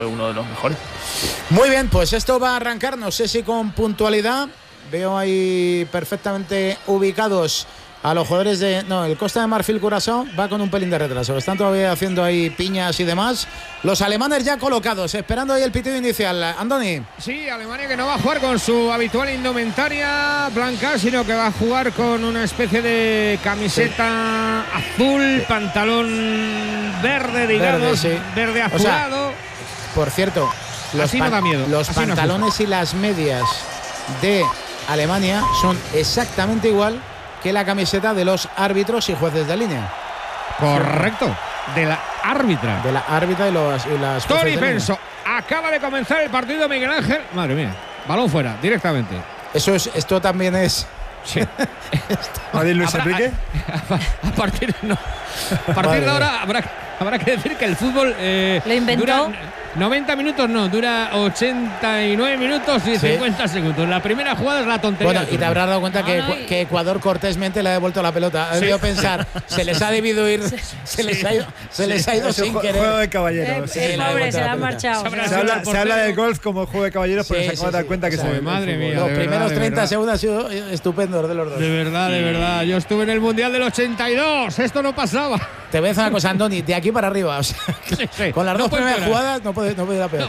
uno de los mejores. Muy bien, pues esto va a arrancar, no sé si con puntualidad. Veo ahí perfectamente ubicados a los jugadores de... No, el Costa de Marfil Curazao va con un pelín de retraso. Están todavía haciendo ahí piñas y demás. Los alemanes ya colocados, esperando ahí el pitido inicial. Andoni. Sí, Alemania que no va a jugar con su habitual indumentaria blanca, sino que va a jugar con una especie de camiseta azul, pantalón verde, digamos, verde azulado. O sea, por cierto, los pantalones y las medias de Alemania son exactamente igual que la camiseta de los árbitros y jueces de línea. Correcto, de la árbitra. De la árbitra y las Tori Penso, acaba de comenzar el partido, Miguel Ángel. Madre mía, balón fuera, directamente. Esto también es... Sí. ¿A Luis Enrique? A partir de ahora habrá que decir que el fútbol lo inventó. Dura 90 minutos, no, dura 89 minutos y 50 segundos. La primera jugada es la tontería. Bueno, y te habrás dado cuenta que Ecuador cortésmente le ha devuelto la pelota. Ha debido pensar, se les ha debido ir, se les ha ido sin querer. Juego de caballeros. Pobre, se la han marchado. Se habla del golf como juego de caballeros, pero se acaba de dar cuenta que se... Madre mía. Los primeros 30 segundos han sido estupendos de los dos. De verdad. Yo estuve en el Mundial del 82. Esto no pasaba. Te voy a decir una cosa, Andoni, de aquí para arriba. O sea, con las dos primeras jugadas no puede ir a peor.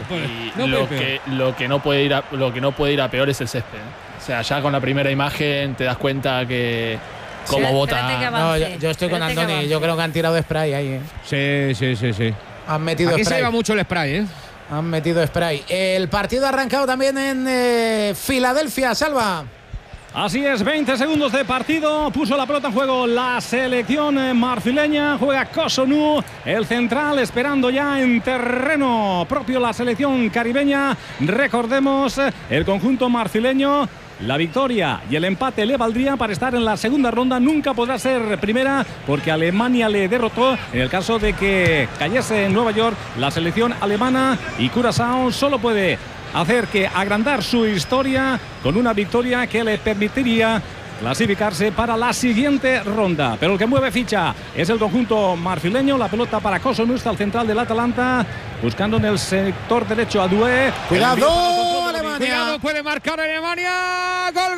Lo que no puede ir a peor es el césped. O sea, ya con la primera imagen te das cuenta que cómo bota. No, yo estoy con Andoni. Yo creo que han tirado spray ahí. Sí. Han metido Aquí spray. se lleva mucho el spray, Han metido spray. El partido ha arrancado también en Filadelfia, Salva. Así es, 20 segundos de partido, puso la pelota en juego la selección marfileña, juega Cossonu, el central, esperando ya en terreno propio la selección caribeña. Recordemos, el conjunto marfileño, la victoria y el empate le valdría para estar en la segunda ronda. Nunca podrá ser primera porque Alemania le derrotó en el caso de que cayese en Nueva York la selección alemana, y Curazao solo puede hacer que agrandar su historia con una victoria que le permitiría clasificarse para la siguiente ronda. Pero el que mueve ficha es el conjunto marfileño. La pelota para Cossonu, el central del Atalanta, buscando en el sector derecho a Doué. Cuidado, Alemania. Cuidado, puede marcar Alemania. Gol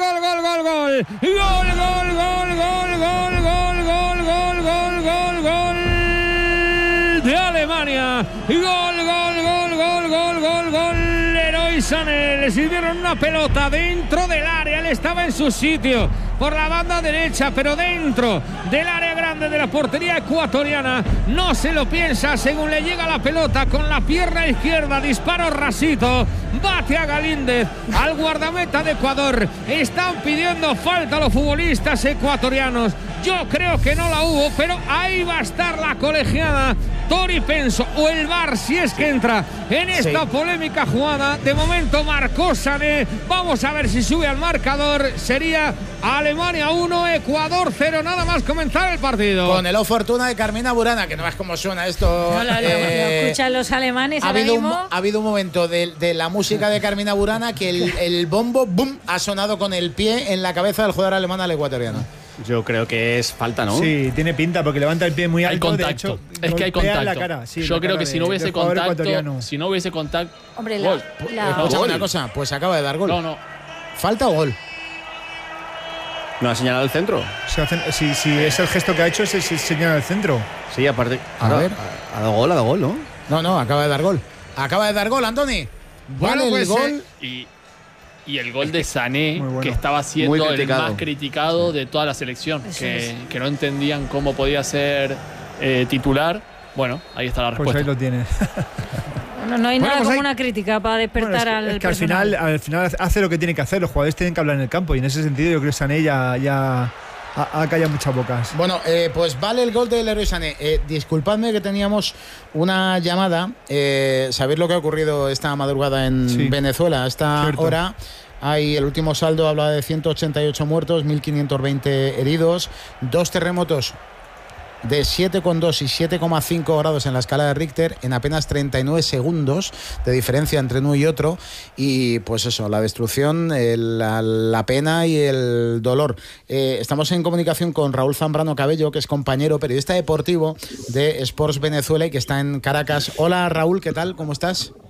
de Alemania. Gol. Leroy Sané, le sirvieron una pelota dentro del área. Él estaba en su sitio por la banda derecha, pero dentro del área grande de la portería ecuatoriana. No se lo piensa, según le llega la pelota con la pierna izquierda, disparo rasito, bate a Galíndez, al guardameta de Ecuador. Están pidiendo falta a los futbolistas ecuatorianos. Yo creo que no la hubo, pero ahí va a estar la colegiada Tori Penso o el VAR si es que entra en esta polémica jugada. De momento marcó Sané. Vamos a ver si sube al marcador. Sería Alemania 1, Ecuador 0, nada más comenzar el partido. Con el fortuna de Carmina Burana, que no ves cómo suena esto. No, lo escuchan los alemanes ha ahora mismo. Ha habido un momento de la música de Carmina Burana que el bombo boom ha sonado con el pie en la cabeza del jugador alemán al ecuatoriano. Yo creo que es falta, ¿no? Sí, tiene pinta porque levanta el pie muy alto. Hay contacto. De hecho, es que hay contacto. La cara, sí, yo creo que si no hubiese contacto, Hombre, escucha una cosa, pues acaba de dar gol. No. ¿Falta o gol? ¿No ha señalado el centro? Si es el gesto que ha hecho, es señalar el centro. Sí, aparte. A ver. Ha dado gol, ¿no? No, acaba de dar gol. Acaba de dar gol, Andoni. Vale, pues, el gol. Y el gol de Sané, bueno, que estaba siendo el más criticado de toda la selección, que no entendían cómo podía ser titular. Bueno, ahí está la respuesta. Pues ahí lo tienes. No hay nada como una crítica para despertar al personal. Al final hace lo que tiene que hacer. Los jugadores tienen que hablar en el campo, y en ese sentido yo creo que Sané ya ha callado muchas bocas. Bueno, pues vale el gol de Leroy Sané. Disculpadme que teníamos una llamada. ¿Sabéis lo que ha ocurrido esta madrugada en Venezuela? A esta hora hay el último saldo, habla de 188 muertos, 1.520 heridos, 2 terremotos de 7,2 y 7,5 grados en la escala de Richter en apenas 39 segundos de diferencia entre uno y otro, y pues eso, la destrucción, la pena y el dolor. Estamos en comunicación con Raúl Zambrano Cabello, que es compañero periodista deportivo de Sports Venezuela y que está en Caracas. Hola Raúl, ¿qué tal? ¿Cómo estás?